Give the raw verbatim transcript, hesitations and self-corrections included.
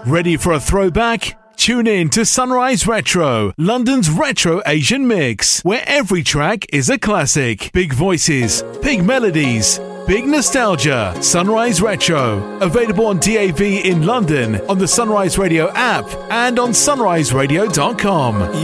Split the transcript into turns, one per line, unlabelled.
Ready for a throwback? Tune in to Sunrise Retro, London's retro Asian mix, where every track is a classic. Big voices, big melodies, big nostalgia. Sunrise Retro, available on D A B in London, on the Sunrise Radio app, and on sunrise radio dot com.